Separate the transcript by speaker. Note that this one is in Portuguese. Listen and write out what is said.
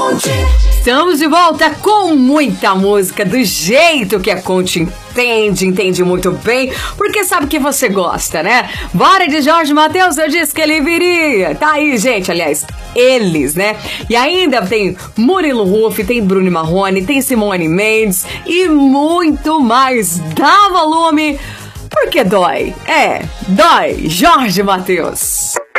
Speaker 1: Estamos de volta com muita música, do jeito que a Conte entende muito bem, porque sabe que você gosta, né? Bora de Jorge Mateus, eu disse que ele viria. Tá aí, gente, aliás, eles, né? E ainda tem Murilo Huff, tem Bruno Marrone, tem Simone Mendes e muito mais. Dá volume, porque dói. Dói. Jorge Mateus.